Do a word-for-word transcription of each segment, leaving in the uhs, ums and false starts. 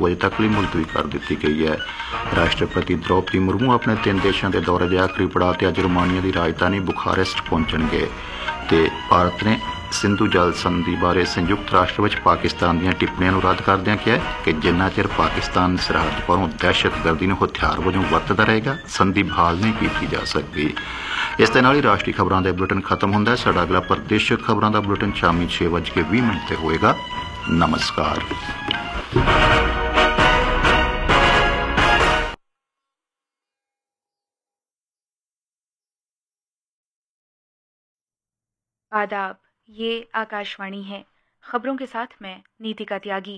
ਵਜੇ ਤੱਕ ਲਈ ਮੁਲਤਵੀ ਕਰ ਦਿੱਤੀ ਗਈ ਹੈ। ਰਾਸ਼ਟਰਪਤੀ ਦ੍ਰੌਪਦੀ ਮੁਰਮੂ ਆਪਣੇ ਤਿੰਨ ਦੇਸ਼ਾਂ ਦੇ ਦੌਰੇ ਦੇ ਆਖਰੀ ਪੜਾਅ ਤੇ ਅੱਜ ਰੋਮਾਨੀਆ ਦੀ ਰਾਜਧਾਨੀ ਬੁਖਾਰੈਸਟ ਪਹੁੰਚਣਗੇ ਤੇ ਭਾਰਤ ਨੇ ਸਿੰਧੂ ਜਲ ਸੰਧੀ ਬਾਰੇ ਸੰਯੁਕਤ ਰਾਸ਼ਟਰ ਵਿੱਚ ਪਾਕਿਸਤਾਨ ਦੀਆਂ ਟਿੱਪਣੀਆਂ ਨੂੰ ਰੱਦ ਕਰਦਿਆਂ ਕਿਹਾ ਕਿ ਜਿੰਨਾ ਚਿਰ ਪਾਕਿਸਤਾਨ ਸਰਹੱਦ ਪਾਰੋਂ ਦਹਿਸ਼ਤਗਰਦੀ ਨੂੰ ਹਥਿਆਰ ਵਜੋਂ ਵਰਤਦਾ ਰਹੇਗਾ, ਸੰਧੀ ਬਹਾਲ ਨਹੀਂ ਕੀਤੀ ਜਾ ਸਕਦੀ। ਇਸ ਦੇ ਨਾਲ ਹੀ ਰਾਸ਼ਟਰੀ ਖਬਰਾਂ ਦਾ ਬੁਲੇਟਿਨ ਖਤਮ ਹੁੰਦਾ ਹੈ। ਸਾਡਾ ਅਗਲਾ ਪ੍ਰਦੇਸ਼ਕ ਖਬਰਾਂ ਦਾ ਬੁਲੇਟਿਨ ਸ਼ਾਮੀ ਛੇ ਵੱਜ ਕੇ ਵੀਹ ਮਿੰਟ ਤੇ ਹੋਏਗਾ। ਨਮਸਕਾਰ। आदाब, ये आकाशवाणी है। खबरों के साथ मैं नीतिका त्यागी।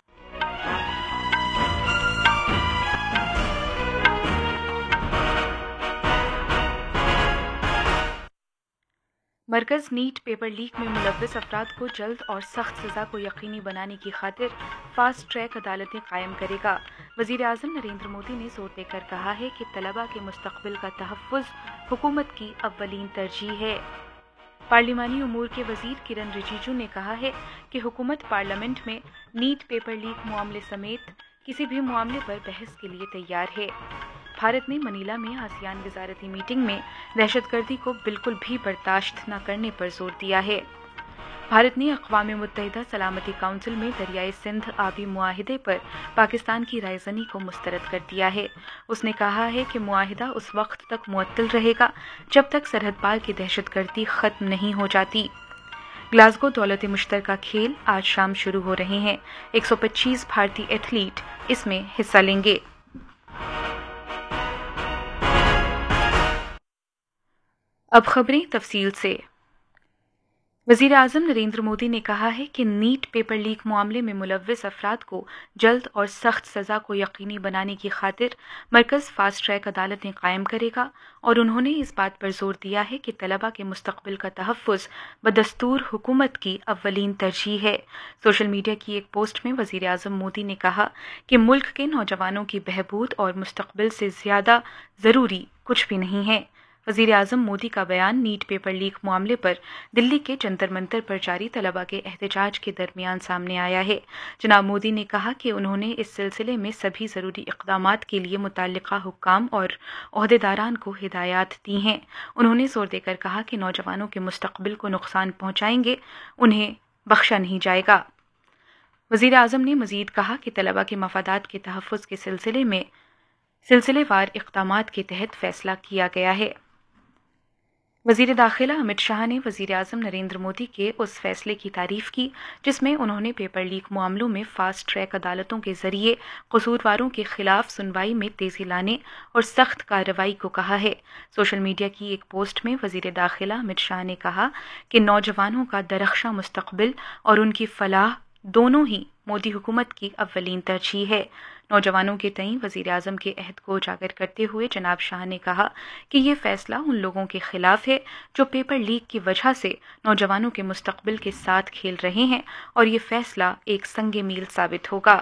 मरकज़ नीट पेपर लीक में मुलव्वस अफराद को जल्द और सख्त सज़ा को यकीनी बनाने की खातिर फास्ट ट्रैक अदालतें कायम करेगा। वज़ीर आज़म नरेंद्र मोदी ने जोर देकर कहा है कि तलबा के मुस्तक़बिल का तहफ़्फ़ुज़ हुकूमत की अव्वलीन तरजीह है। पार्लिमानी उमूर के वज़ीर किरण रिजिजू ने कहा है कि हुकूमत पार्लियामेंट में नीट पेपर लीक मामले समेत किसी भी मामले पर बहस के लिए तैयार है। भारत ने मनीला में आसियान वज़ारती मीटिंग में दहशतगर्दी को बिल्कुल भी बर्दाश्त न करने पर जोर दिया है। भारत ने अक़वाम मुत्तहिदा सलामती काउंसिल में दरियाए सिंध आबी मुआहिदे पर पाकिस्तान की रायज़नी को मुस्तरद कर दिया है। उसने कहा है कि मुआहिदा उस वक्त तक मुअत्तल रहेगा जब तक सरहद पार की दहशतगर्दी ख़त्म नहीं हो जाती। ग्लासगो दौलत मुश्तरका खेल आज शाम शुरू हो रहे हैं। एक सौ पच्चीस भारतीय एथलीट इसमें हिस्सा लेंगे। अब खबरें तफसील से। वज़ीर आज़म नरेंद्र मोदी ने कहा है कि नीट पेपर लीक मामले में मुलव्वस अफराद को जल्द और सख्त सज़ा को यकीनी बनाने की खातिर मरकज़ फास्ट ट्रैक अदालतें कायम करेगा और उन्होंने इस बात पर जोर दिया है कि तलबा के मुस्तक़बिल का तहफ़्फ़ुज़ बदस्तूर हुकूमत की अव्वलीन तरजीह है। सोशल मीडिया की एक पोस्ट में वज़ीर आज़म मोदी ने कहा कि मुल्क के नौजवानों की बहबूद और मुस्तक़बिल से ज़्यादा ज़रूरी कुछ भी नहीं है। वज़ीर आज़म मोदी का बयान नीट पेपर लीक मामले पर दिल्ली के जंतर मंतर पर जारी तलबा के एहतजाज के दरमियान सामने आया है। जनाब मोदी ने कहा कि उन्होंने इस सिलसिले में सभी ज़रूरी इक़दामात के लिए मुतल्लिक़ा हुक्काम और ओहदेदारान को हिदायत दी हैं। उन्होंने जोर देकर कहा कि नौजवानों के मुस्तक़बिल को नुकसान पहुँचाएंगे उन्हें बख्शा नहीं जाएगा। वज़ीर आज़म ने मज़ीद कहा कि तलबा के मफादात के तहफ़्फ़ुज़ के सिलसिले में सिलसिलेवार इक़दामात के तहत फ़ैसला किया गया है। वज़ीर दाखिला अमित शाह ने वज़ीर आज़म नरेंद्र मोदी के उस फैसले की तारीफ़ की जिसमें उन्होंने पेपर लीक मामलों में फ़ास्ट ट्रैक अदालतों के ज़रिए कसूरवारों के खिलाफ सुनवाई में तेज़ी लाने और सख्त कार्रवाई को कहा है। सोशल मीडिया की एक पोस्ट में वज़ीर दाखिला अमित शाह ने कहा कि नौजवानों का दरख्शां मुस्तक़बिल और उनकी फलाह दोनों ही मोदी हुकूमत की अव्वलीन तरजीह है। नौजवानों के तईं वज़ीर आज़म के अहद को उजागर करते हुए जनाब शाह ने कहा कि ये फ़ैसला उन लोगों के ख़िलाफ़ है जो पेपर लीक की वजह से नौजवानों के मुस्तक़बिल के साथ खेल रहे हैं और ये फ़ैसला एक संगे मील साबित होगा।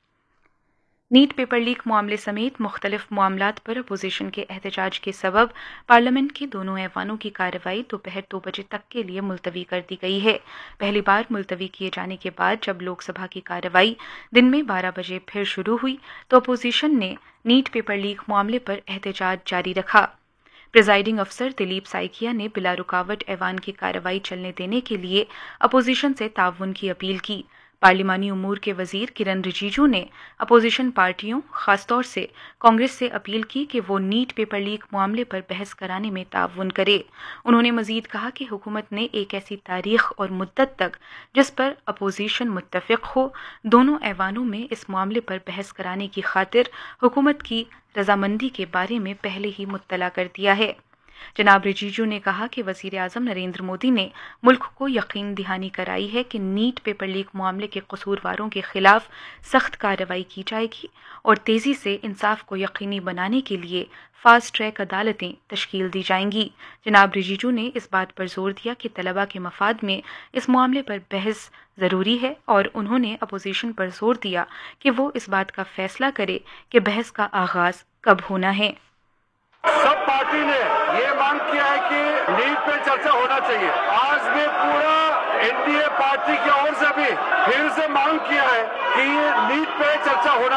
नीट पेपर लीक मामले समेत मुख्तलिफ मामलात पर अपोजिशन के एहतजाज के सबब पार्लियामेंट के दोनों ऐवानों की कार्रवाई दोपहर दो बजे तक के लिए मुलतवी कर दी गई है। पहली बार मुलतवी किए जाने के बाद जब लोकसभा की कार्रवाई दिन में बारह बजे फिर शुरू हुई तो अपोजिशन ने नीट पेपर लीक मामले पर एहतजाज जारी रखा। प्रिजाइडिंग अफसर दिलीप साइकिया ने बिला रुकावट ऐवान की कार्रवाई चलने देने के लिए अपोजिशन से ताउन की अपील की। पार्लिमानी उमूर के वज़ीर किरण रिजिजू ने अपोजिशन पार्टियों खासतौर से कांग्रेस से अपील की कि वो नीट पेपर लीक मामले पर बहस कराने में ताउन करे। उन्होंने मज़ीद कहा कि हुकूमत ने एक ऐसी तारीख और मुद्दत तक जिस पर अपोजिशन मुत्तफ़िक हो दोनों ऐवानों में इस मामले पर बहस कराने की खातिर हुकूमत की रजामंदी के बारे में पहले ही मुत्तला कर दिया है। जनाब रिजिजू ने कहा कि वज़ीर आज़म नरेंद्र मोदी ने मुल्क को यकीन दहानी कराई है कि नीट पेपर लीक मामले के कसूरवारों के खिलाफ सख्त कार्रवाई की जाएगी और तेज़ी से इंसाफ को यकीनी बनाने के लिए फास्ट ट्रैक अदालतें तश्कील दी जाएंगी। जनाब रिजिजू ने इस बात पर जोर दिया कि तलबा के मफाद में इस मामले पर बहस ज़रूरी है और उन्होंने अपोजिशन पर जोर दिया कि वो इस बात का फैसला करे कि बहस का आगाज़ कब होना है। सब पार्टी ने ये मांग किया है कि नीट पे चर्चा होना चाहिए। आज भी पूरा एनडीए पार्टी की ओर से भी फिर से मांग किया है कि ये नीट पे चर्चा होना